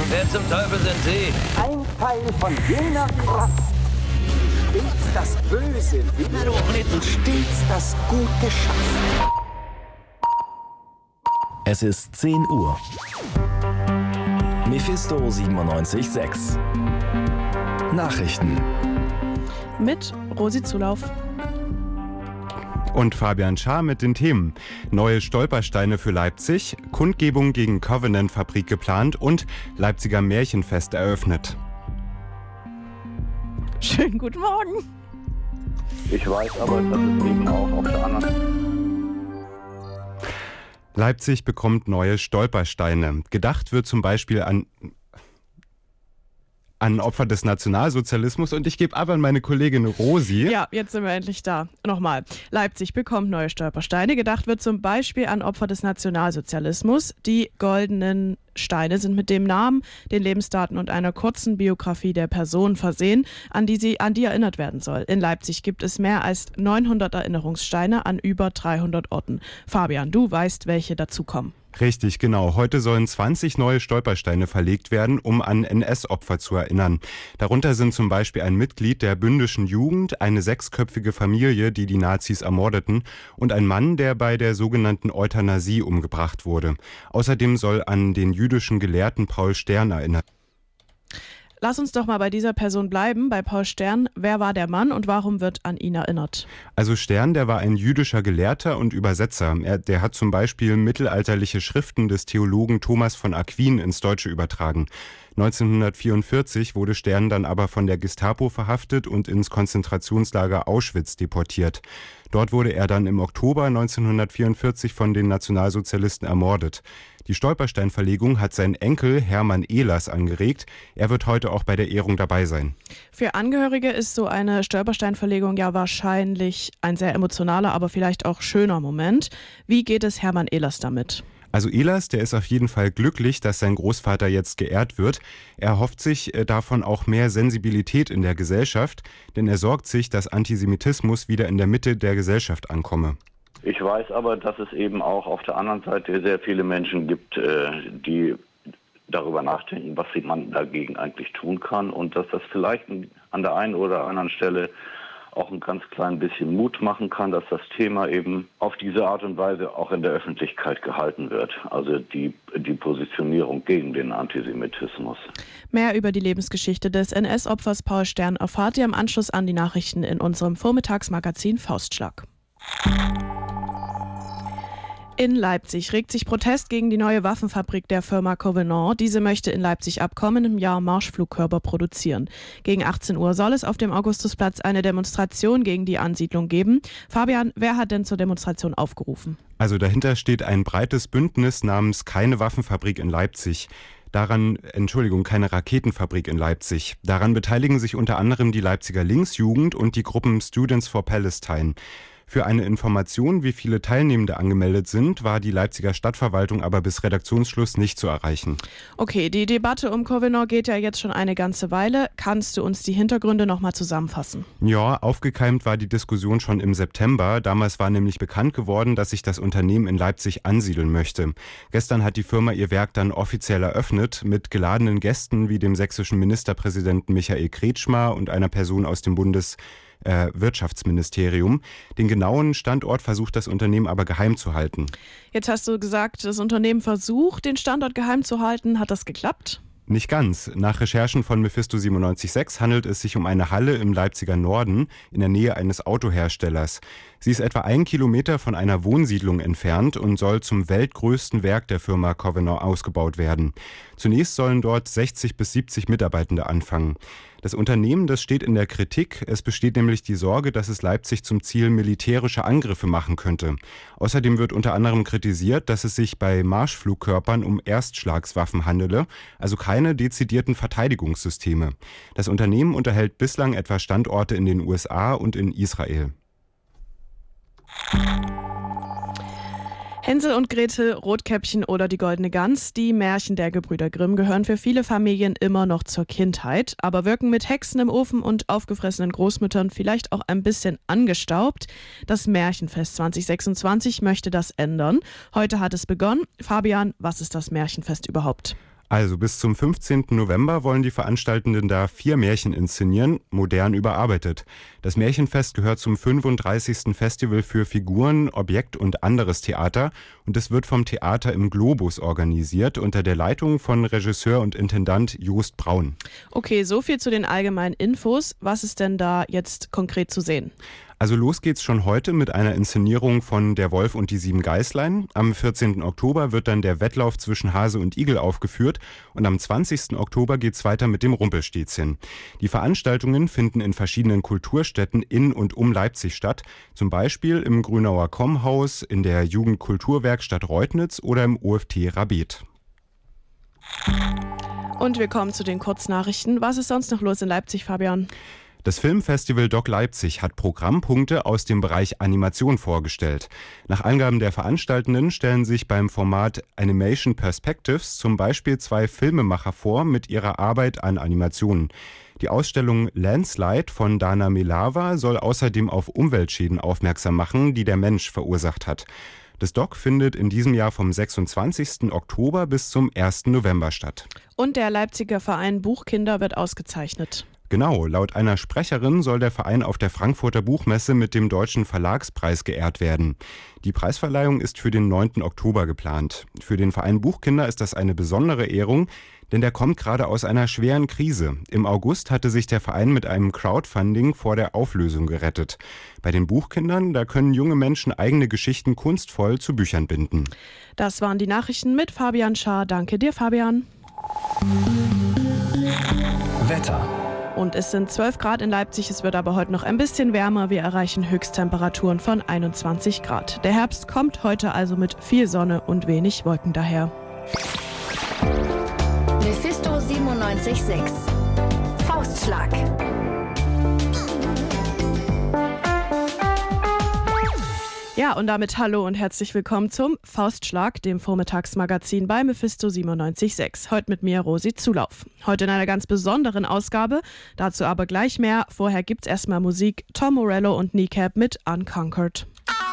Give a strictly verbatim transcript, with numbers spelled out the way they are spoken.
Wer zum Teufel sind Sie? Ein Teil von jener Kraft, stets das Böse will und stets das Gute schafft. Es ist zehn Uhr. Mephisto siebenundneunzig Komma sechs. Nachrichten. Mit Rosi Zulauf. Und Fabian Schaar mit den Themen: Neue Stolpersteine für Leipzig, Kundgebung gegen Covenant-Fabrik geplant und Leipziger Märchenfest eröffnet. Schönen guten Morgen. Ich weiß aber, dass es eben auch auf der anderen... Leipzig bekommt neue Stolpersteine. Gedacht wird zum Beispiel an... an Opfer des Nationalsozialismus, und ich gebe ab an meine Kollegin Rosi. Ja, jetzt sind wir endlich da. Nochmal. Leipzig bekommt neue Stolpersteine. Gedacht wird zum Beispiel an Opfer des Nationalsozialismus. Die goldenen Steine sind mit dem Namen, den Lebensdaten und einer kurzen Biografie der Person versehen, an die sie an die erinnert werden soll. In Leipzig gibt es mehr als neunhundert Erinnerungssteine an über dreihundert Orten. Fabian, du weißt, welche dazukommen. Richtig, genau. Heute sollen zwanzig neue Stolpersteine verlegt werden, um an N S-Opfer zu erinnern. Darunter sind zum Beispiel ein Mitglied der bündischen Jugend, eine sechsköpfige Familie, die die Nazis ermordeten, und ein Mann, der bei der sogenannten Euthanasie umgebracht wurde. Außerdem soll an den jüdischen Gelehrten Paul Stern erinnert. Lass uns doch mal bei dieser Person bleiben, bei Paul Stern. Wer war der Mann und warum wird an ihn erinnert? Also Stern, der war ein jüdischer Gelehrter und Übersetzer. Er, der hat zum Beispiel mittelalterliche Schriften des Theologen Thomas von Aquin ins Deutsche übertragen. neunzehnhundertvierundvierzig wurde Stern dann aber von der Gestapo verhaftet und ins Konzentrationslager Auschwitz deportiert. Dort wurde er dann im Oktober neunzehnhundertvierundvierzig von den Nationalsozialisten ermordet. Die Stolpersteinverlegung hat sein Enkel Hermann Ehlers angeregt. Er wird heute auch bei der Ehrung dabei sein. Für Angehörige ist so eine Stolpersteinverlegung ja wahrscheinlich ein sehr emotionaler, aber vielleicht auch schöner Moment. Wie geht es Hermann Ehlers damit? Also Ehlers, der ist auf jeden Fall glücklich, dass sein Großvater jetzt geehrt wird. Er hofft sich davon auch mehr Sensibilität in der Gesellschaft, denn er sorgt sich, dass Antisemitismus wieder in der Mitte der Gesellschaft ankomme. Ich weiß aber, dass es eben auch auf der anderen Seite sehr viele Menschen gibt, die darüber nachdenken, was man dagegen eigentlich tun kann, und dass das vielleicht an der einen oder anderen Stelle auch ein ganz klein bisschen Mut machen kann, dass das Thema eben auf diese Art und Weise auch in der Öffentlichkeit gehalten wird. Also die, die Positionierung gegen den Antisemitismus. Mehr über die Lebensgeschichte des N S-Opfers Paul Stern erfahrt ihr im Anschluss an die Nachrichten in unserem Vormittagsmagazin Faustschlag. In Leipzig regt sich Protest gegen die neue Waffenfabrik der Firma Covenant. Diese möchte in Leipzig ab kommendem Jahr Marschflugkörper produzieren. Gegen achtzehn Uhr soll es auf dem Augustusplatz eine Demonstration gegen die Ansiedlung geben. Fabian, wer hat denn zur Demonstration aufgerufen? Also dahinter steht ein breites Bündnis namens Keine Waffenfabrik in Leipzig. Daran, Entschuldigung, keine Raketenfabrik in Leipzig. Daran beteiligen sich unter anderem die Leipziger Linksjugend und die Gruppen Students for Palestine. Für eine Information, wie viele Teilnehmende angemeldet sind, war die Leipziger Stadtverwaltung aber bis Redaktionsschluss nicht zu erreichen. Okay, die Debatte um Covenant geht ja jetzt schon eine ganze Weile. Kannst du uns die Hintergründe nochmal zusammenfassen? Ja, aufgekeimt war die Diskussion schon im September. Damals war nämlich bekannt geworden, dass sich das Unternehmen in Leipzig ansiedeln möchte. Gestern hat die Firma ihr Werk dann offiziell eröffnet, mit geladenen Gästen wie dem sächsischen Ministerpräsidenten Michael Kretschmer und einer Person aus dem Bundes Äh, Wirtschaftsministerium. Den genauen Standort versucht das Unternehmen aber geheim zu halten. Jetzt hast du gesagt, das Unternehmen versucht, den Standort geheim zu halten. Hat das geklappt? Nicht ganz. Nach Recherchen von Mephisto siebenundneunzig Komma sechs handelt es sich um eine Halle im Leipziger Norden in der Nähe eines Autoherstellers. Sie ist etwa ein Kilometer von einer Wohnsiedlung entfernt und soll zum weltgrößten Werk der Firma Covenant ausgebaut werden. Zunächst sollen dort sechzig bis siebzig Mitarbeitende anfangen. Das Unternehmen, das steht in der Kritik. Es besteht nämlich die Sorge, dass es Leipzig zum Ziel militärischer Angriffe machen könnte. Außerdem wird unter anderem kritisiert, dass es sich bei Marschflugkörpern um Erstschlagswaffen handele, also keine dezidierten Verteidigungssysteme. Das Unternehmen unterhält bislang etwa Standorte in den U S A und in Israel. Hänsel und Gretel, Rotkäppchen oder die Goldene Gans, die Märchen der Gebrüder Grimm gehören für viele Familien immer noch zur Kindheit, aber wirken mit Hexen im Ofen und aufgefressenen Großmüttern vielleicht auch ein bisschen angestaubt. Das Märchenfest zwanzig sechsundzwanzig möchte das ändern. Heute hat es begonnen. Fabian, was ist das Märchenfest überhaupt? Also bis zum fünfzehnten November wollen die Veranstaltenden da vier Märchen inszenieren, modern überarbeitet. Das Märchenfest gehört zum fünfunddreißigsten Festival für Figuren, Objekt und anderes Theater und es wird vom Theater im Globus organisiert unter der Leitung von Regisseur und Intendant Jost Braun. Okay, so viel zu den allgemeinen Infos. Was ist denn da jetzt konkret zu sehen? Also los geht's schon heute mit einer Inszenierung von Der Wolf und die sieben Geißlein. Am vierzehnten Oktober wird dann der Wettlauf zwischen Hase und Igel aufgeführt und am zwanzigsten Oktober geht's weiter mit dem Rumpelstilzchen. Die Veranstaltungen finden in verschiedenen Kulturstätten in und um Leipzig statt, zum Beispiel im Grünauer Kommhaus, in der Jugendkulturwerkstatt Reutnitz oder im O F T Rabeth. Und wir kommen zu den Kurznachrichten. Was ist sonst noch los in Leipzig, Fabian? Das Filmfestival Doc Leipzig hat Programmpunkte aus dem Bereich Animation vorgestellt. Nach Angaben der Veranstaltenden stellen sich beim Format Animation Perspectives zum Beispiel zwei Filmemacher vor mit ihrer Arbeit an Animationen. Die Ausstellung Landslide von Dana Melava soll außerdem auf Umweltschäden aufmerksam machen, die der Mensch verursacht hat. Das Doc findet in diesem Jahr vom sechsundzwanzigsten Oktober bis zum ersten November statt. Und der Leipziger Verein Buchkinder wird ausgezeichnet. Genau, laut einer Sprecherin soll der Verein auf der Frankfurter Buchmesse mit dem Deutschen Verlagspreis geehrt werden. Die Preisverleihung ist für den neunten Oktober geplant. Für den Verein Buchkinder ist das eine besondere Ehrung, denn der kommt gerade aus einer schweren Krise. Im August hatte sich der Verein mit einem Crowdfunding vor der Auflösung gerettet. Bei den Buchkindern, da können junge Menschen eigene Geschichten kunstvoll zu Büchern binden. Das waren die Nachrichten mit Fabian Schaar. Danke dir, Fabian. Wetter. Und es sind zwölf Grad in Leipzig, es wird aber heute noch ein bisschen wärmer. Wir erreichen Höchsttemperaturen von einundzwanzig Grad. Der Herbst kommt heute also mit viel Sonne und wenig Wolken daher. Mephisto siebenundneunzig Komma sechs. Faustschlag. Ja, und damit hallo und herzlich willkommen zum Faustschlag, dem Vormittagsmagazin bei Mephisto siebenundneunzig Komma sechs. Heute mit mir Rosi Zulauf. Heute in einer ganz besonderen Ausgabe, dazu aber gleich mehr. Vorher gibt's erstmal Musik, Tom Morello und Kneecap mit Unconquered.